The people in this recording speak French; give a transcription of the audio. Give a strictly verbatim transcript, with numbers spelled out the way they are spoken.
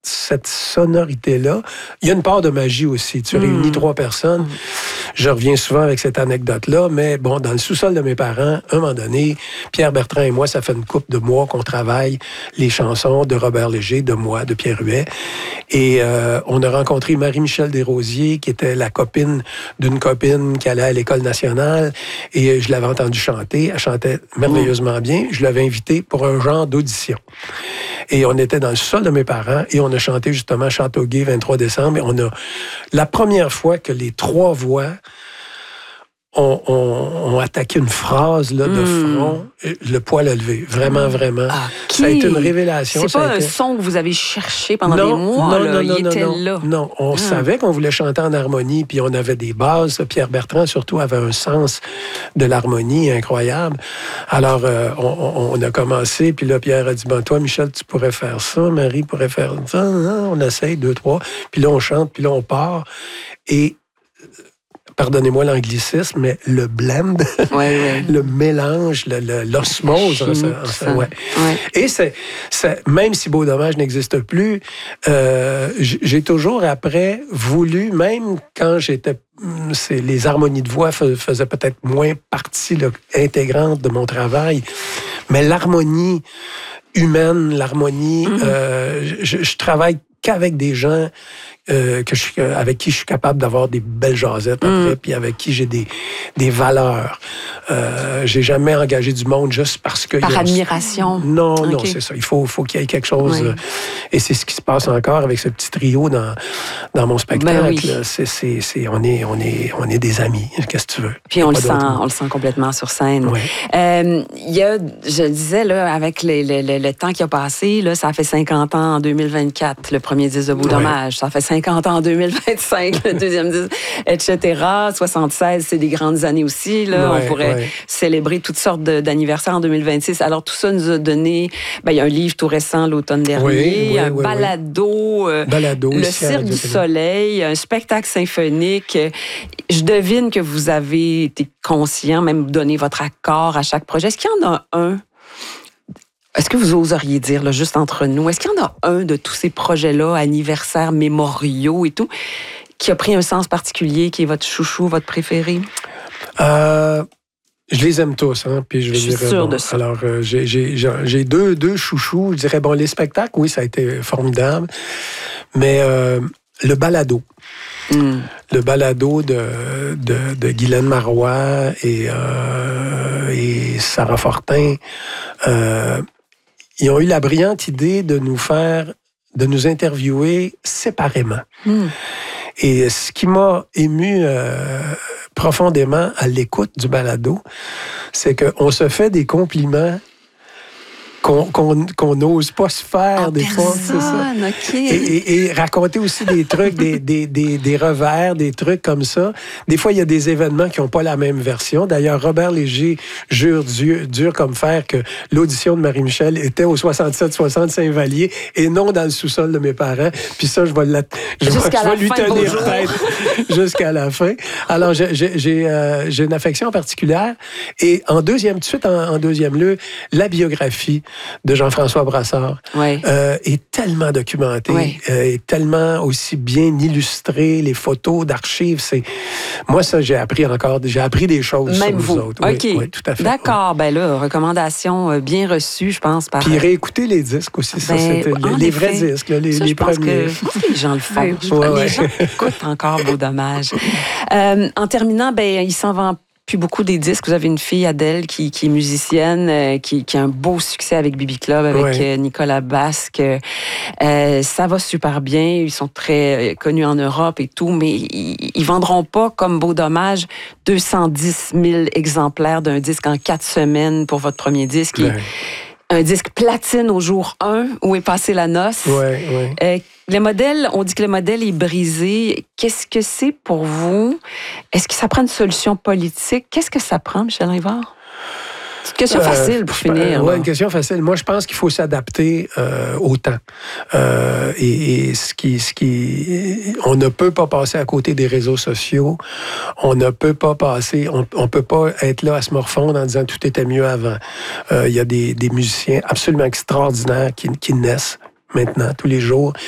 cette sonorité-là. Il y a une part de magie aussi. Tu mmh. réunis trois personnes. Mmh. Je reviens souvent avec cette anecdote-là, mais bon, dans le sous-sol de mes parents, à un moment donné, Pierre Bertrand et moi, ça fait une couple de mois qu'on travaille les chansons de Robert Léger, de moi, de Pierre Huet. Et euh, on a rencontré Marie-Michel Desrosiers, qui était la copine d'une copine qui allait à l'École nationale. Et je l'avais entendue chanter. Elle chantait merveilleusement bien. Je l'avais invitée pour un genre d'audition. Et on était dans le sol de mes parents et on a chanté justement Châteauguay, vingt-trois décembre. Et on a la première fois que les trois voix ont, ont, ont attaqué une phrase là, de front, mmh. le poil a levé. Vraiment, vraiment. Ah, ça a été une révélation. C'est ça pas a un été... son que vous avez cherché pendant non, des mois. Non, là. non, Il non, était non, là. Non, on mmh. savait qu'on voulait chanter en harmonie, puis on avait des bases. Pierre Bertrand, surtout, avait un sens de l'harmonie incroyable. Alors, euh, on, on a commencé, puis là, Pierre a dit, ben, toi, Michel, tu pourrais faire ça, Marie pourrait faire ça. On essaye, deux, trois. Puis là, on chante, puis là, on part. Et pardonnez-moi l'anglicisme, mais le blend, ouais, ouais. le mélange, le, le, l'osmose. En ça, en ça, ouais. Ouais. Et c'est, c'est, même si Beau Dommage n'existe plus, euh, j'ai toujours après voulu, même quand j'étais... C'est, les harmonies de voix faisaient peut-être moins partie là, intégrante de mon travail, mais l'harmonie humaine, l'harmonie... Mm-hmm. euh, je, je travaille qu'avec des gens euh, que je, avec qui je suis capable d'avoir des belles jasettes après, mm. puis avec qui j'ai des, des valeurs. Euh, j'ai jamais engagé du monde juste parce que... Par a, admiration. Non, okay. non, c'est ça. Il faut, faut qu'il y ait quelque chose. Oui. Euh, et c'est ce qui se passe encore avec ce petit trio dans, dans mon spectacle. Ben oui. c'est, c'est, c'est, on, est, on, est, on est des amis. Qu'est-ce que tu veux? Puis on le, sent, on le sent complètement sur scène. Il oui. euh, y a, je le disais, là, avec le, le, le, le temps qui a passé, là, ça fait cinquante ans en deux mille vingt-quatre, le premier disque de Beau Dommage. Oui. Ça fait cinquante ans en deux mille vingt-cinq, le deuxième disque, et cetera. soixante-seize, c'est des grandes années aussi. Là. Oui, on pourrait oui. célébrer toutes sortes de, d'anniversaires en deux mille vingt-six. Alors, tout ça nous a donné... Ben, il y a un livre tout récent, l'automne dernier, oui, oui, un oui, balado, euh, balado, le Cirque du Soleil, un spectacle symphonique. Je devine que vous avez été conscient, même donné votre accord à chaque projet. Est-ce qu'il y en a un? Est-ce que vous oseriez dire, là, juste entre nous, est-ce qu'il y en a un de tous ces projets-là, anniversaires, mémoriaux et tout, qui a pris un sens particulier, qui est votre chouchou, votre préféré? Euh... Je les aime tous, hein, puis je vais je dire... suis sûre bon, de ça. Alors, euh, j'ai, j'ai, j'ai deux, deux chouchous. Je dirais, bon, les spectacles, oui, ça a été formidable, mais euh, le balado. Mm. Le balado de, de, de Guylaine Marois et, euh, et Sarah Fortin, euh, ils ont eu la brillante idée de nous faire, de nous interviewer séparément. Mm. Et ce qui m'a ému euh, profondément à l'écoute du balado, c'est qu'on se fait des compliments qu'on, qu'on, qu'on n'ose pas se faire en des personne, fois. C'est ça. Okay. Et, et, et raconter aussi des trucs, des, des, des, des revers, des trucs comme ça. Des fois, il y a des événements qui n'ont pas la même version. D'ailleurs, Robert Léger jure dur, dur comme fer que l'audition de Marie-Michel était au soixante-sept soixante Saint-Vallier et non dans le sous-sol de mes parents. Puis ça, je vais, la, je vais, je vais lui tenir tête jusqu'à la fin. Alors, j'ai, j'ai, euh, j'ai une affection particulière. Et en deuxième, tout de suite, en, en deuxième lieu, la biographie de Jean-François Brassard oui. euh, est tellement documentée, oui. euh, est tellement aussi bien illustrée, les photos d'archives, c'est... Moi, ça, j'ai appris encore, j'ai appris des choses Même sur vous. vous autres. OK. Oui, oui, tout à fait. D'accord, oui. Ben là, recommandation bien reçue, je pense. Par... Puis réécouter les disques aussi, ça, ben, c'était les, les vrais disques, là, les, ça, les je pense premiers. Que, je pense que les gens le font. Ouais, les ouais. gens écoutent encore Beau Dommage. Euh, en terminant, ben, il s'en vend plus beaucoup des disques. Vous avez une fille, Adèle, qui, qui est musicienne, euh, qui, qui a un beau succès avec B B Club, avec ouais. euh, Nicolas Basque. Euh, ça va super bien. Ils sont très connus en Europe et tout, mais ils, ils vendront pas, comme Beau Dommage, deux cent dix mille exemplaires d'un disque en quatre semaines pour votre premier disque. Ouais. Un disque platine au jour un, où est passée la noce. Ouais, ouais. Euh, le modèle, on dit que le modèle est brisé. Qu'est-ce que c'est pour vous? Est-ce que ça prend une solution politique? Qu'est-ce que ça prend, Michel Rivard? C'est une question euh, facile pour finir. Oui, une question facile. Moi, je pense qu'il faut s'adapter euh, au temps. Euh, et, et ce qui, ce qui, on ne peut pas passer à côté des réseaux sociaux. On ne peut pas passer, on, on peut pas être là à se morfondre en disant tout était mieux avant. Il euh, y a des, des musiciens absolument extraordinaires qui, qui naissent maintenant, tous les jours.